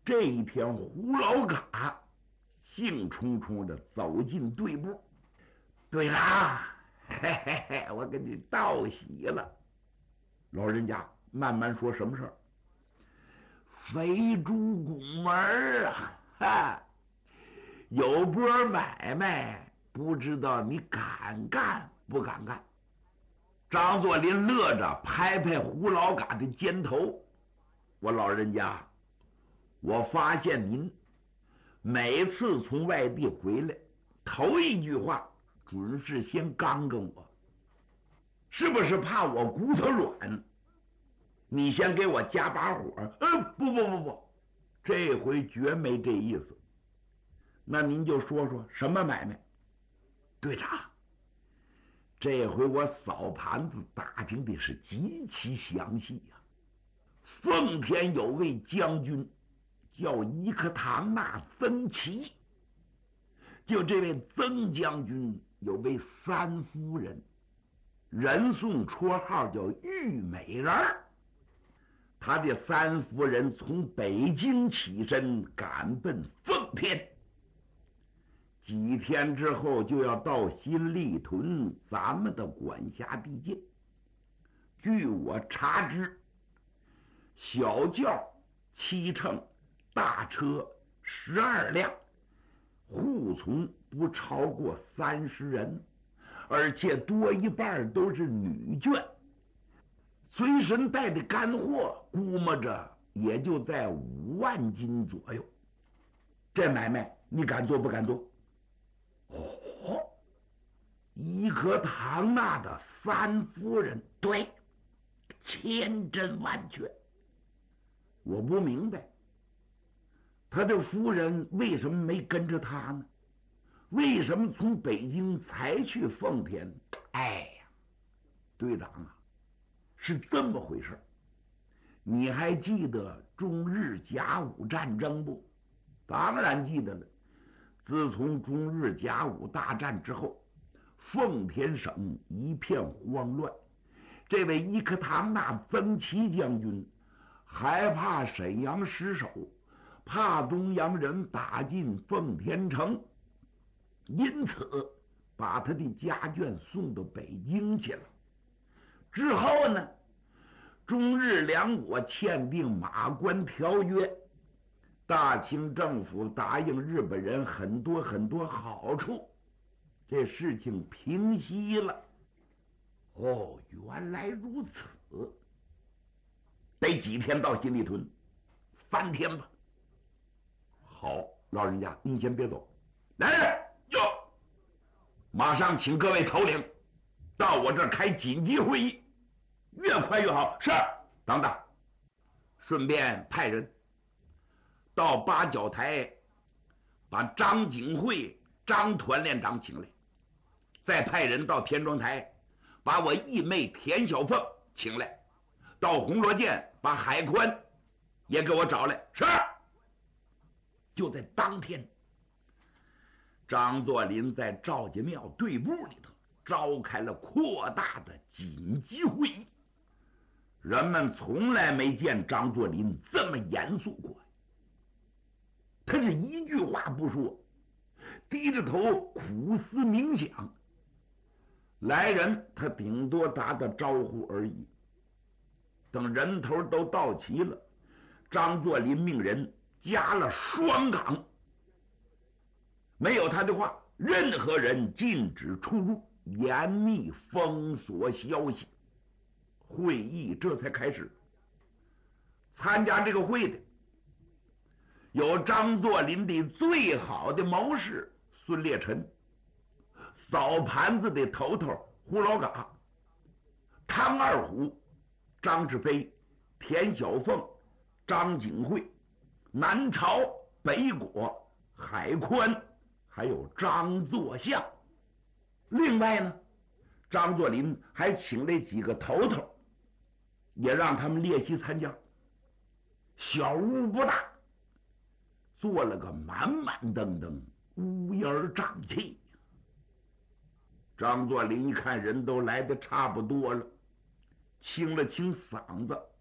这一天，胡老嘎兴冲冲的走进队部。队长，嘿嘿嘿，我给你道喜了。老人家慢慢说，什么事儿？肥猪拱门啊，哈，有波买卖，不知道你敢干不敢干？张作霖乐着拍拍胡老嘎的肩头，我老人家，我发现您每次从外地回来，头一句话准是先刚跟我，是不是怕我骨头软？你先给我加把火？不，这回绝没这意思。那您就说说什么买卖？队长，这回我扫盘子打听的是极其详细呀。奉天有位将军叫伊克唐纳曾奇，就这位曾将军有位三夫人，人送绰号叫玉美人儿。他的三夫人从北京起身赶奔奉天，几天之后就要到新立屯咱们的管辖地界。据我查知，小轿7乘，大车12辆，护从不超过30人，而且多一半都是女眷。随身带的干货估摸着也就在5万斤左右。这买卖你敢做不敢做？哦，伊克唐纳的三夫人，对，千真万确。我不明白他的夫人为什么没跟着他呢？为什么从北京才去奉天？哎呀，队长啊，是这么回事。你还记得中日甲午战争不？当然记得了。自从中日甲午大战之后，奉天省一片慌乱。这位伊克唐纳曾奇将军害怕沈阳失守，怕东洋人打进奉天城，因此把他的家眷送到北京去了。之后呢，中日两国签订马关条约，大清政府答应日本人很多好处，这事情平息了。哦，原来如此。得几天到新立屯？3天吧。好，老人家您先别走。来人哟，马上请各位头领到我这儿开紧急会议，越快越好。是。等等，顺便派人到八角台把张景惠张团连长请来，再派人到田庄台把我义妹田小凤请来，到红罗涧把海宽也给我找来。是。就在当天，张作霖在赵家庙队部里头召开了扩大的紧急会议。人们从来没见张作霖这么严肃过，他是一句话不说，低着头苦思冥想。来人他顶多打打招呼而已。等人头都到齐了，张作霖命人加了双岗，没有他的话，任何人禁止出入，严密封锁消息。会议这才开始。参加这个会的有张作霖的最好的谋士孙烈臣，扫盘子的头头胡老嘎，汤二虎、张志飞、田小凤、张景惠、南朝、北果、海宽，还有张作相。另外呢，张作霖还请了几个头头，也让他们列席参加。小屋不大，做了个满满登登，乌烟瘴气。张作霖一看人都来得差不多了，清了清嗓子，